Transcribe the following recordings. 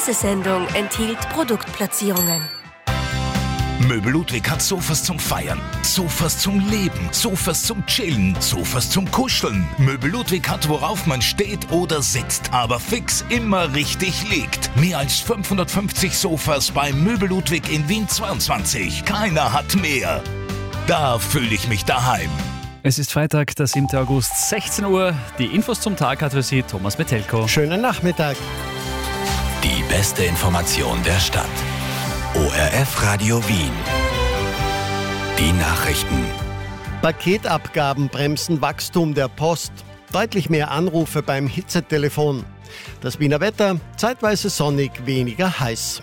Diese Sendung enthielt Produktplatzierungen. Möbel Ludwig hat Sofas zum Feiern, Sofas zum Leben, Sofas zum Chillen, Sofas zum Kuscheln. Möbel Ludwig hat, worauf man steht oder sitzt, aber fix immer richtig liegt. Mehr als 550 Sofas bei Möbel Ludwig in Wien 22. Keiner hat mehr. Da fühle ich mich daheim. Es ist Freitag, der 7. August, 16 Uhr. Die Infos zum Tag hat für Sie Thomas Metelko. Schönen Nachmittag. Die beste Information der Stadt. ORF Radio Wien. Die Nachrichten. Paketabgaben bremsen Wachstum der Post. Deutlich mehr Anrufe beim Hitzetelefon. Das Wiener Wetter, zeitweise sonnig, weniger heiß.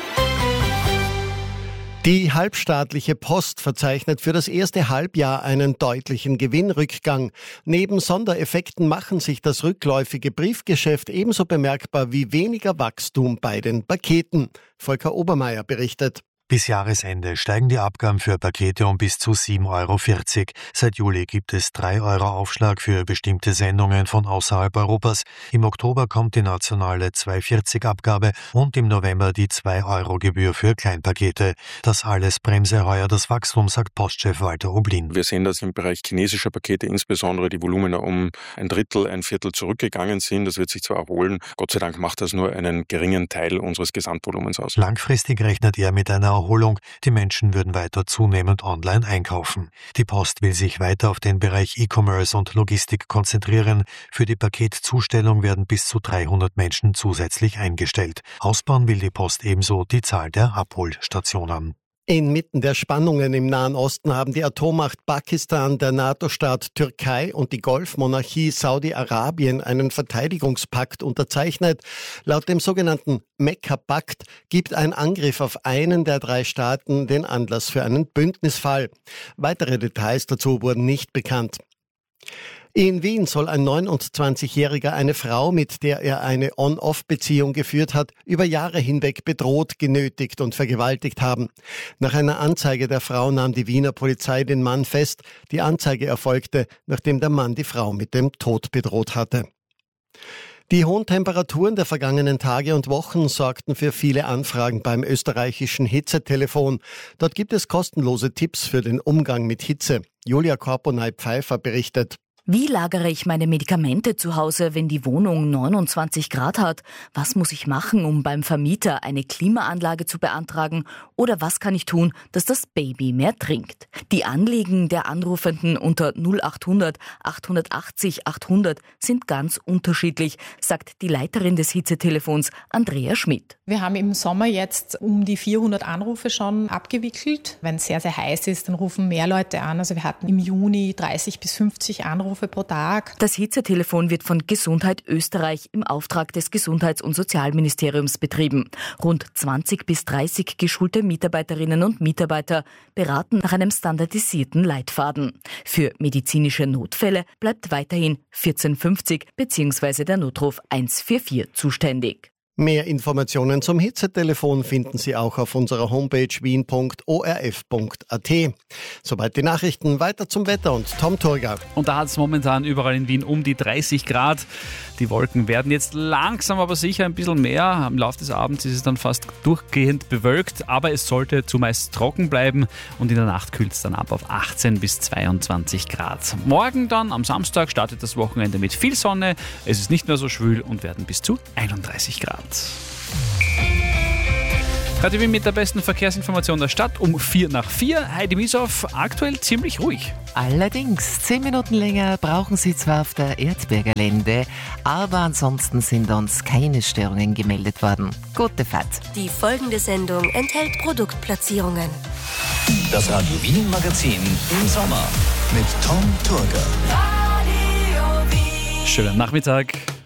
Die halbstaatliche Post verzeichnet für das erste Halbjahr einen deutlichen Gewinnrückgang. Neben Sondereffekten machen sich das rückläufige Briefgeschäft ebenso bemerkbar wie weniger Wachstum bei den Paketen. Volker Obermeier berichtet. Bis Jahresende steigen die Abgaben für Pakete um bis zu 7,40 €. Seit Juli gibt es 3 € Aufschlag für bestimmte Sendungen von außerhalb Europas. Im Oktober kommt die nationale 2,40 € und im November die 2-€ für Kleinpakete. Das alles bremse heuer das Wachstum, sagt Postchef Walter Oblin. Wir sehen, dass im Bereich chinesischer Pakete insbesondere die Volumina um 1/3, 1/4 zurückgegangen sind. Das wird sich zwar erholen, Gott sei Dank macht das nur einen geringen Teil unseres Gesamtvolumens aus. Langfristig rechnet er mit einer Erholung. Die Menschen würden weiter zunehmend online einkaufen. Die Post will sich weiter auf den Bereich E-Commerce und Logistik konzentrieren. Für die Paketzustellung werden bis zu 300 Menschen zusätzlich eingestellt. Ausbauen will die Post ebenso die Zahl der Abholstationen. Inmitten der Spannungen im Nahen Osten haben die Atommacht Pakistan, der NATO-Staat Türkei und die Golfmonarchie Saudi-Arabien einen Verteidigungspakt unterzeichnet. Laut dem sogenannten Mekka-Pakt gibt ein Angriff auf einen der 3 Staaten den Anlass für einen Bündnisfall. Weitere Details dazu wurden nicht bekannt. In Wien soll ein 29-Jähriger eine Frau, mit der er eine On-Off-Beziehung geführt hat, über Jahre hinweg bedroht, genötigt und vergewaltigt haben. Nach einer Anzeige der Frau nahm die Wiener Polizei den Mann fest. Die Anzeige erfolgte, nachdem der Mann die Frau mit dem Tod bedroht hatte. Die hohen Temperaturen der vergangenen Tage und Wochen sorgten für viele Anfragen beim österreichischen Hitzetelefon. Dort gibt es kostenlose Tipps für den Umgang mit Hitze. Julia Korponay-Pfeiffer berichtet. Wie lagere ich meine Medikamente zu Hause, wenn die Wohnung 29 Grad hat? Was muss ich machen, um beim Vermieter eine Klimaanlage zu beantragen? Oder was kann ich tun, dass das Baby mehr trinkt? Die Anliegen der Anrufenden unter 0800 880 800 sind ganz unterschiedlich, sagt die Leiterin des Hitzetelefons, Andrea Schmidt. Wir haben im Sommer jetzt um die 400 Anrufe schon abgewickelt. Wenn es sehr, sehr heiß ist, dann rufen mehr Leute an. Also wir hatten im Juni 30 bis 50 Anrufe pro Tag. Das Hitzetelefon wird von Gesundheit Österreich im Auftrag des Gesundheits- und Sozialministeriums betrieben. Rund 20 bis 30 geschulte Mitarbeiterinnen und Mitarbeiter beraten nach einem standardisierten Leitfaden. Für medizinische Notfälle bleibt weiterhin 1450 bzw. der Notruf 144 zuständig. Mehr Informationen zum Hitzetelefon finden Sie auch auf unserer Homepage wien.orf.at. Soweit die Nachrichten, weiter zum Wetter und Tom Turger. Und da hat es momentan überall in Wien um die 30 Grad. Die Wolken werden jetzt langsam aber sicher ein bisschen mehr. Am Laufe des Abends ist es dann fast durchgehend bewölkt, aber es sollte zumeist trocken bleiben und in der Nacht kühlt es dann ab auf 18 bis 22 Grad. Morgen dann, am Samstag, startet das Wochenende mit viel Sonne. Es ist nicht mehr so schwül und werden bis zu 31 Grad. Radio Wien mit der besten Verkehrsinformation der Stadt um 3:45. Heidi Mieshoff, aktuell ziemlich ruhig. Allerdings, 10 Minuten länger brauchen Sie zwar auf der Erzberger Lände, aber ansonsten sind uns keine Störungen gemeldet worden. Gute Fahrt. Die folgende Sendung enthält Produktplatzierungen. Das Radio Wien Magazin im Sommer mit Tom Turger. Schönen Nachmittag.